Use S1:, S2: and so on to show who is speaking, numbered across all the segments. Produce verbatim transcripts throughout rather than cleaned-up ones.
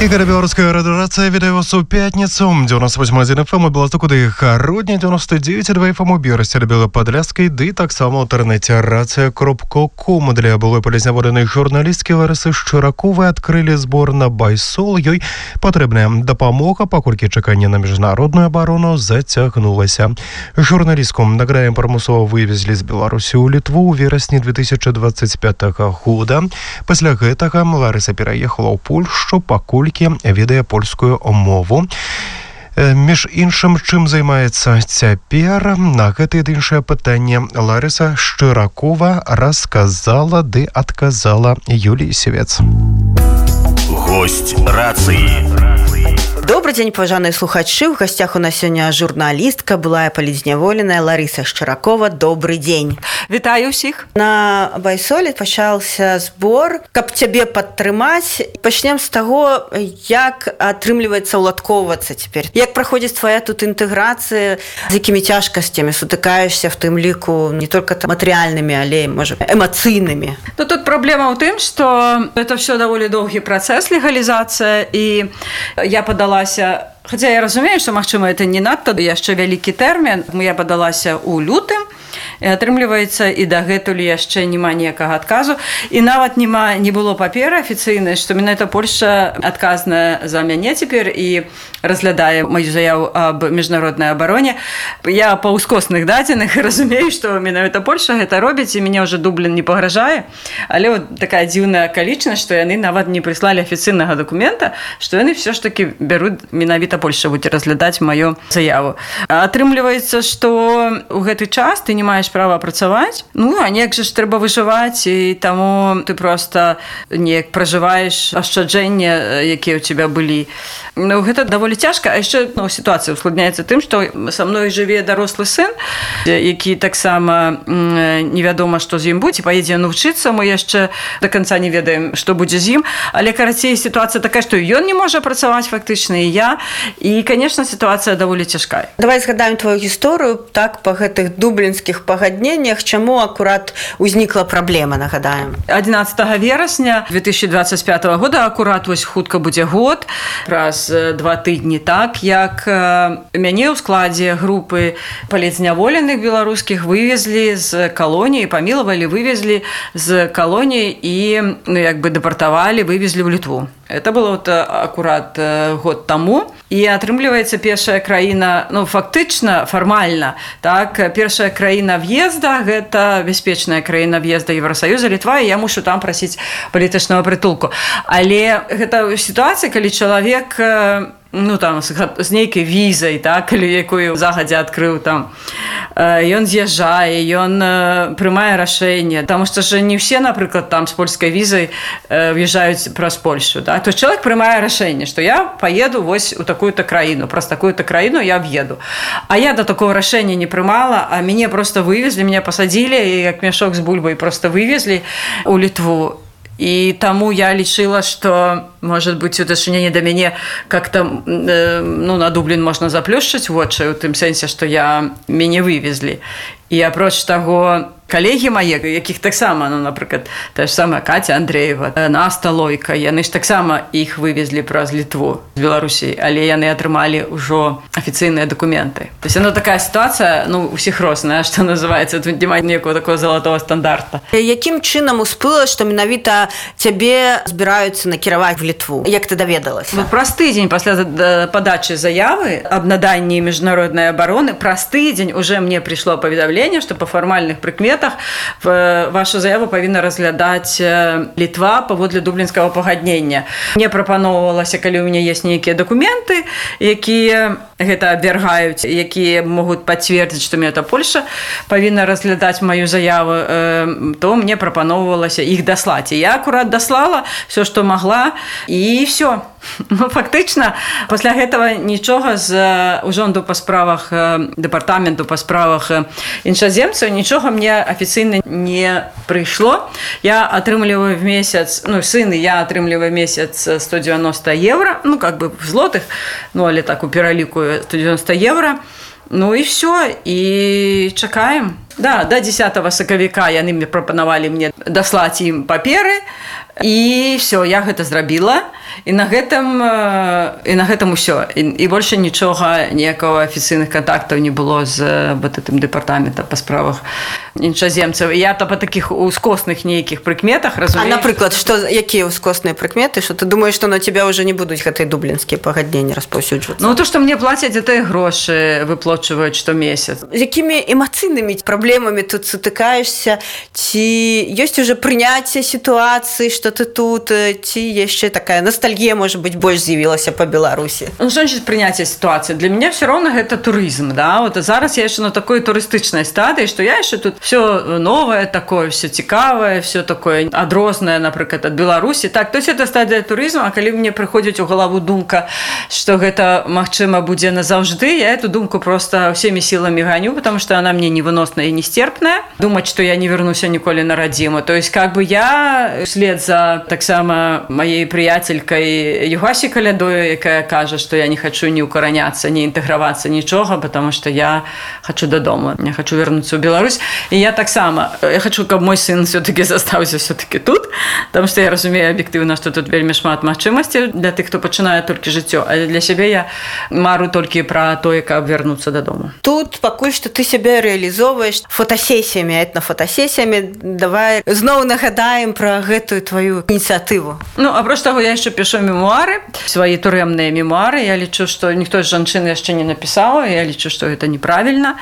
S1: Игорь Белорусская радиорация вітаю вас у пятницу. девяносто восемь один эф эм у Белостоку, да и Харудня, девяносто девять два эф эм у Берасті, Белоподляской, да и так само в интернете рация кропка ком. Для былой полезняволенной журналистки Ларисы Шчыраковой открыли сбор на Байсол. Ёй потребная дапамога, паколькі чаканне на міжнародную оборону зацягнулася. Журналистку награем прамусова вывезли з Беларусі ў Літву ў верасні две тысячи двадцать пятого года. Пасля гэтага Ларыса пераехала ў Польшчу, паколькі ведае польскую мову. Між іншым, чым займаецца цяпер, на гэта і іншае пытанне Ларыса Шчыракова расказала ды адказала Юліі Сівец.
S2: Гость рацыі.
S3: Добрый день, паважаныя слухачы. В гостях у нас сёння журналістка, былая палізняволеная Ларыса Шчыракова. Добрый день.
S4: Вітаю ўсіх.
S3: На Байсоле пачаўся збор, каб цябе падтрымаць. Пачнем з таго, як атрымліваецца ўладкоўвацца цяпер. Як праходзіць твоя тут інтэграцыя, з якімі цяжкасцямі сутыкаешся, в тым ліку не только матэрыяльнымі, але, можа, эмацыйнымі.
S4: Ну, тут праблема ў тым, што это все даволі доўгі працэс, легалізацыя, і я падала Хаця я разумею, што, магчыма, это не надта яшчэ вялікі тэрмін. Я падалася ў лютым, і атрымліваецца, і дагэтуль яшчэ няма ніякага адказу. І нават няма, не было паперы афіцыйнай, што менавіта Польшча адказная за мяне цяпер і разглядае маю заяву аб міжнароднай абароне. Я па ўскосных дадзеных разумею, што менавіта Польшча гэта робіць, і мяне ўжо Дублін не пагражае. Але вот такая дзіўная акалічнасць, што яны нават не прыслалі афіцыйнага дакумента, што яны все ж таки бяруць менавіта Польша будзе разглядаць маю заяву. Атрымліваецца, што ў гэты час ты не маеш права працаваць, ну, а неяк жа ж трэба выжываць, і таму ты проста неяк пражываеш ашчаджэнні, якія ў тебя былі. Ну, гэта даволі цяжка, а яшчэ ну, сітуацыя усладняецца тым, што са мной жыве дарослы сын, які таксама невядома, што з ім будзе, паедзе навучыцца, мы яшчэ да канца не ведаем, што будзе з ім, але, карацей, сітуацыя такая, што ён не можа працаваць фактычна, і я, і, конечно, сітуацыя даволі цяжкая.
S3: Давай згадаем твою гісторыю, так, па гэтых дублінскіх пагадненнях, чаму акурат узнікла праблема, нагадаем.
S4: адзінаццатага верасня две тысячи двадцать пятого года, акурат вось хутка будзе год, праз два тыдні, так, як мяне ў складзе групы палізняволеных беларускіх вывезлі з калоніі, памілавалі, вывезлі з калоніі і, ну, як бы дэпартавалі, вывезлі ў Літву. Это было вот акурат год таму. І атрымліваецца першая краіна, ну, фактычна, фармальна, так, першая краіна в'езда, гэта бяспечная краіна в'езда Еўрасаюза, Літва, і я мушу там прасіць палітычнага прытулку. Але гэта сітуацыя, калі чалавек, ну, там, з нейкай візай, так, калі якую загадзя адкрыў там, ён з'язджае, ён прымае рашэнне, таму што ж не ўсе, напрыклад, там з польскай візай в'язджаюць праз Польшу, так, то чалавек прымае рашэнне, што я паеду вось у такую-то краіну, праз такую-то краіну я в'еду. А я да такого рашэння не прымала, а мяне проста вывезлі, мяне пасадзілі, і як мяшок з бульбай проста вывезлі ў Літву. І таму я лічыла, што, может быть, у дачыненні да мяне как-то, э, ну, на Дублін можна заплюшчыць вочы, у тым сэнсе, што я мяне вывезлі. І апроч таго, калегі мае, якіх таксама, ну, напрыклад, та ж самая Катя Андреева, Наста Лойка, яны ж таксама іх вывезлі праз Літву з Беларусі, але яны атрымалі ўжо афіцыйныя дакументы. То есть, ну, такая сітуацыя, ну, усіх розная, што называецца, тут няма ніякого такого золотого стандарта.
S3: Якім чынам усплыла, што менавіта цябе збіраюцца накіраваць в Літву? Як ты даведалася?
S4: Вот праз тыдзень пасля падачы заявы аб наданні міжнароднай абароны, праз тыдзень уже мне прыйшло паведамленне, што па фармальных прыкметах вашу заяву павінна разглядаць Літва паводле дублінскага пагаднення. Мне прапаноўвалася, калі ў мяне ёсць нейкія дакументы, якія гэта абвяргаюць, якія могуць пацвердзіць, што менавіта Польша павінна разглядаць маю заяву, то мне прапаноўвалася іх даслаць. І я акурат даслала все, што магла, і все. Ну, фактычна, пасля гэтага нічога з ўжонду па справах дэпартаменту па справах іншаземцаў, нічога мне афіцыйна не прыйшло. Я атрымліваю в месяц, ну, сын і я атрымліваю месяц сто девяносто евро, ну, как бы в злотых, ну, але так у пераліку сто девяносто евро. Ну і все, і чакаем. Да, до дзесятого сакавіка яны мне прапанавалі мне даслаць ім паперы, І все, я гэта зрабіла. І на гэтым, і на гэтым усё. І, і больше нічога, ніякого афіцыйных контактаў не было з вот этим дэпартаментам па справах іншаземцаў. І я то па такіх ускосных нейкіх прыкметах разумею.
S3: А, напрыклад, што, якія ускосныя прыкметы, што ты думаеш, што на тебя ўжо не будуць гэтыя дублінскія пагадненні распаўсюджвацца?
S4: Ну, то, што мне плацяць, это грошы выплачваюць штомесяц.
S3: З якімі эмацыйнымі праблемамі тут сутыкаешься? Ці ёсць уже прыняцце сітуацыі, што ты тут, ці яшчэ такая ностальгия, может быть, больше з'явилась по Беларуси?
S4: Ну, что значит принятие ситуации? Для меня все равно это туризм, да. Вот зараз я еще на такой туристичной стадии, что я еще тут все новое такое, все цікавое, все такое адрозное, например, от Беларуси. Так, то есть это стадия туризма, а когда мне приходит в голову думка, что это, магчыма, будет назавжды, я эту думку просто всеми силами гоню, потому что она мне невыносная и нестерпная. Думать, что я не вернусь николи на родиму. То есть, как бы я вслед за, так само, моей приятелькой Югасі Калядою, якая кажа, што я не хочу не укараняцца, не інтэгравацца нічога, потому что я хочу дадому, я хочу вернуцца ў Беларусь. І я таксама, я хочу, каб мой сын все-таки застаўся все-таки тут, потому что я разумею аб'ектыўна, што тут вельмі шмат магчымасцей для тых, хто пачынае толькі жыццё, але для сябе я мару толькі пра тое, каб вярнуцца дадому.
S3: Тут пакуль што ты сябе рэалізоўваеш фотасесіямі, этнафотасесіямі. Давай зноў нагадаем пра гэтую твою ініцыятыву.
S4: Ну, апроч таго, я яшчэ пишу мемуары, свои турэмныя мемуары. Я лічу, што ніхто з жанчын яшчэ не напісаў. Я лічу, што гэта неправільна,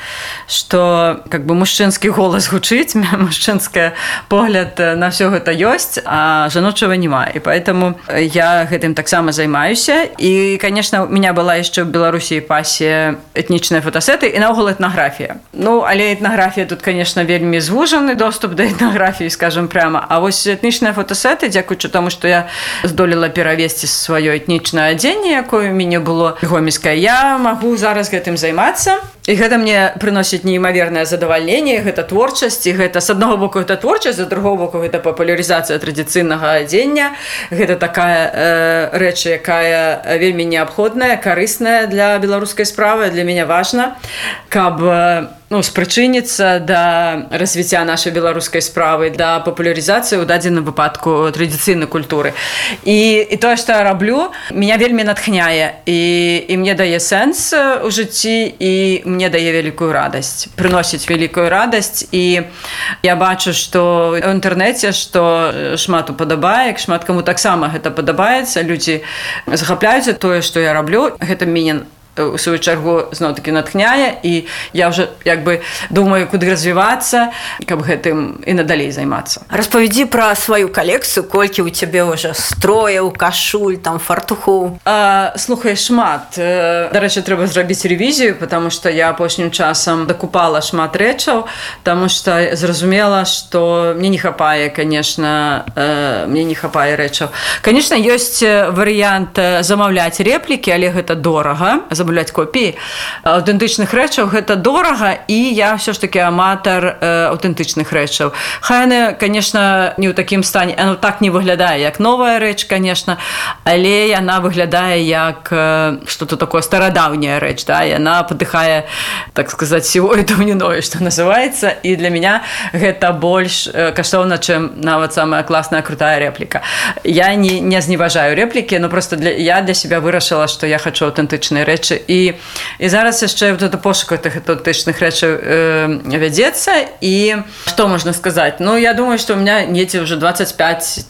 S4: што как бы мужчынскі голас гучыць, мужчынскі погляд на ўсё гэта ёсць, а жаночага няма. І поэтому я гэтым таксама займаюся. І, конечно, у меня была яшчэ ў Беларусі пасе этнічныя фотасеты і наогул этнаграфія. Ну, але этнаграфія тут, конечно, вельмі звужаны доступ да этнаграфіі, скажем прямо. А вось этнічныя фотасеты, дзякуючы таму, што я здолела перавесці сваё этнічнае адзенне, якое ў мяне было гомельскае, я магу зараз гэтым займацца. І гэта мне прыносіць неймавернае задавальненне, гэта творчасць, і гэта, з аднаго боку, гэта творчасць, з другого боку, гэта папулярызацыя традыцыйнага адзення. Гэта такая э, рэч, якая вельмі неабходная, карысная для беларускай справы, для мяне важна, каб ну, спрычыніцца да развіцця нашай беларускай справы, да папулярызацыі ў дадзеным выпадку традыцыйнай культуры. І, і тое, што я раблю, меня вельмі натхняе, і, і мне дае сэнс у жыцці, і мне дае вялікую радасць, прыносіць вялікую радасць. І я бачу, што ў інтэрнэце, што шмат упадабаек, шмат каму таксама гэта падабаецца, людзі захапляюцца тое, што я раблю, гэта мяне у сваю чаргу зноў-такі натхняе, і я ўжо як бы думаю, куды развівацца, каб гэтым і надалей займацца.
S3: Распавядзі пра сваю калекцыю, колькі ў цябе ўжо строяў, кашуль, там фартухоў.
S4: А, слухай, шмат. Дарэчы, трэба зрабіць рэвізію, потому што я апошнім часам дакупала шмат рэчаў, таму што зразумела, што мне не хапае, конечно, мне не хапае рэчаў. Конечно, ёсць варыянт замаўляць рэплікі, але гэта дорага, замаўляць копіі аўтэнтычных рэчаў, гэта дорага, і я ўсё ж такі аматар аўтэнтычных рэчаў. Хай яны, конечно, не ў такім стане, яно так не выглядае, як новая рэч, конечно, але яна выглядае як што-то такое старадаўняя рэч, да? Яна падыхае, так сказаць, сівой даўніной, што называецца, і для мяне гэта больш каштоўна, чым нават самая класная, крутая рэпліка. Я не, не зневажаю рэплікі, но просто для, я для себя вырашыла, што я хачу аўтэнтычныя рэчы. І, і зараз яшчэ вот пошук тых аўтэнтычных рэчаў э, вядзецца. І што можна сказаць? Ну, я думаю, што у меня недзе ўжо двадцать пять,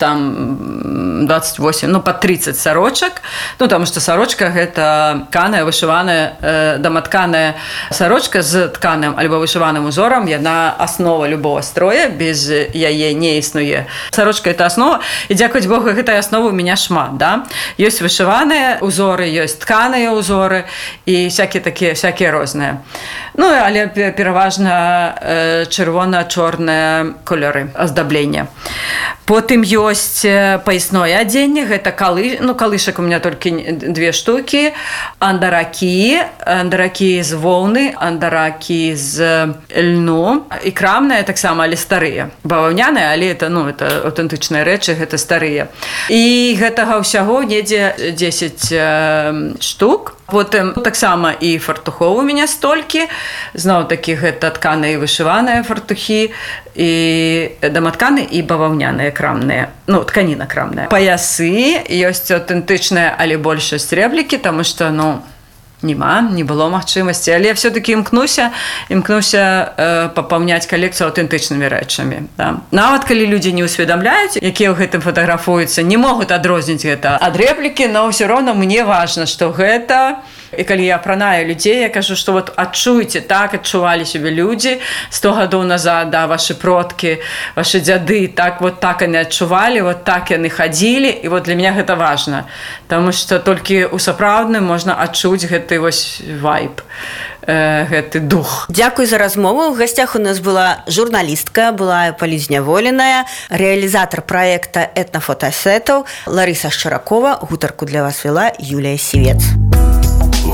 S4: там, двадцать восемь, ну, под тридцать сарочак. Ну, таму што сарочка – гэта тканая, вышываная, э, даматканая сарочка з тканым альбо вышываным узорам. Яна аснова любого строя, без яе не існуе. Сарочка – это аснова. І, дзякуй Богу, гэтай асновы у меня шмат, да? Ёсць вышываныя узоры, ёсць тканыя узоры, і всякие такія, всякие розныя. Ну, але пераважна э, чырвона-чорныя колеры аздаблення. Потым ёсць паясное адзенне, гэта калы, ну, калышак у меня толькі две штукі, андаракі, андаракі з воўны, андаракі з льну, і крамныя таксама, але старыя. Баваўняныя, але это, ну, это аўтэнтычныя рэчы, гэта старыя. І гэтага ўсяго недзе дзесяць э, штук. Потым Потым таксама і фартухоў у мяне столькі. Зноў такі гэта тканыя і вышываныя фартухі, і даматканы і баваўняныя крамныя, ну, тканіна крамная. Паясы ёсць аўтэнтычныя, але большасць рэплікі, таму што, ну, нема, не было магчымасці, але все-таки імкнуся, імкнуся э, папаўняць калекцыю аўтэнтычнымі рэчамі. Да. Нават калі людзі не ўсведамляюць, якія ў гэтым фатаграфуюцца, не могуць адрозніць гэта ад рэплікі, но ўсё роўна мне важна, што гэта. І калі я апранаю людзей, я кажу, што вот адчуйце, так адчувалі сябе людзі сто гадоў назад, да, вашы продкі, вашы дзяды, так вот так яны адчувалі, вот так яны хадзілі, і вот для мяне гэта важна, таму што толькі ў сапраўдным можна адчуць гэты вось вайб, э, гэты дух.
S3: Дзякуй за размову. У гасцях у нас была журналістка, была палізняволеная, рэалізатар праекта этнафотасетаў Ларыса Шчыракова. Гутарку для вас вела Юлія Сівец.